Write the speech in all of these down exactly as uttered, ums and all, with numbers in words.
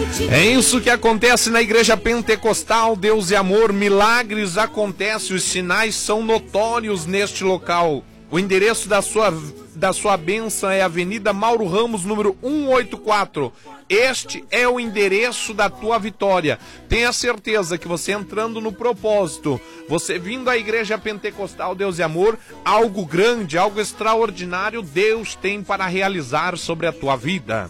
É isso que acontece na Igreja Pentecostal Deus e Amor. Milagres acontecem, os sinais são notórios neste local. O endereço da sua, da sua bênção é Avenida Mauro Ramos, número cento e oitenta e quatro. Este é o endereço da tua vitória. Tenha certeza que você entrando no propósito, você vindo à Igreja Pentecostal Deus e Amor, algo grande, algo extraordinário Deus tem para realizar sobre a tua vida.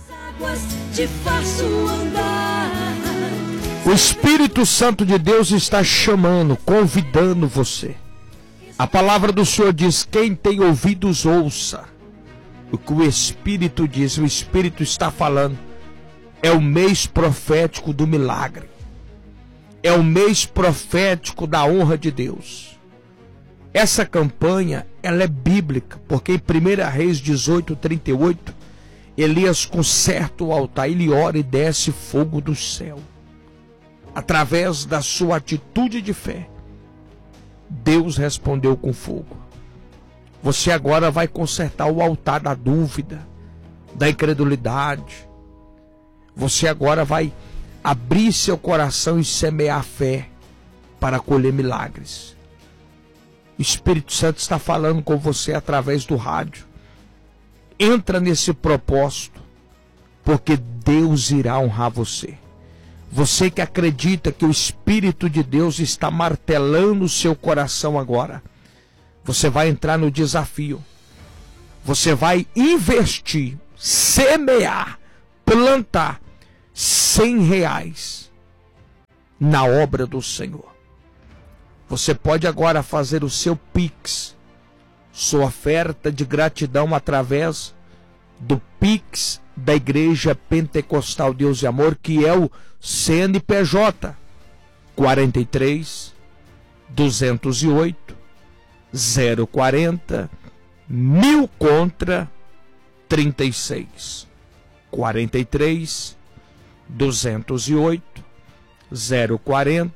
O Espírito Santo de Deus está chamando, convidando você. A palavra do Senhor diz: quem tem ouvidos, ouça o que o Espírito diz. O Espírito está falando. É o mês profético do milagre. É o mês profético da honra de Deus. Essa campanha, ela é bíblica, porque em primeira Reis dezoito, trinta e oito, Elias conserta o altar, ele ora e desce fogo do céu. Através da sua atitude de fé, Deus respondeu com fogo. Você agora vai consertar o altar da dúvida, da incredulidade. Você agora vai abrir seu coração e semear fé para colher milagres. O Espírito Santo está falando com você através do rádio. Entra nesse propósito, porque Deus irá honrar você. Você que acredita que o Espírito de Deus está martelando o seu coração agora, você vai entrar no desafio. Você vai investir, semear, plantar cem reais na obra do Senhor. Você pode agora fazer o seu Pix, sua oferta de gratidão através do Pix da Igreja Pentecostal Deus e Amor, que é o C N P J quarenta e três, duzentos e oito, zero quarenta, mil contra trinta e seis. quarenta e três, duzentos e oito, zero quarenta,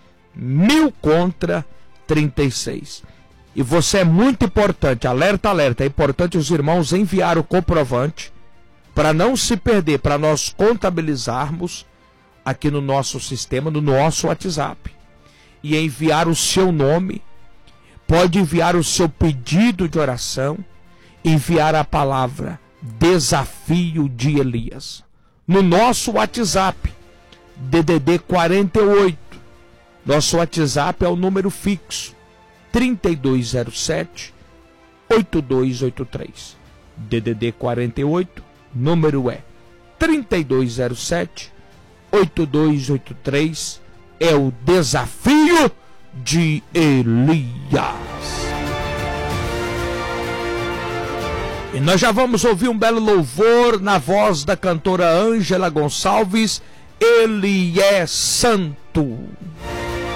mil contra trinta e seis. E você é muito importante, alerta, alerta, é importante os irmãos enviar o comprovante para não se perder, para nós contabilizarmos aqui no nosso sistema, no nosso WhatsApp, e enviar o seu nome. Pode enviar o seu pedido de oração, enviar a palavra Desafio de Elias no nosso WhatsApp, D D D quarenta e oito. Nosso WhatsApp é o número fixo trinta e dois zero sete, oito dois oito três. D D D quarenta e oito, número é trinta e dois zero sete, oito dois oito três. É o Desafio de Elias. E nós já vamos ouvir um belo louvor na voz da cantora Ângela Gonçalves. Ele é santo.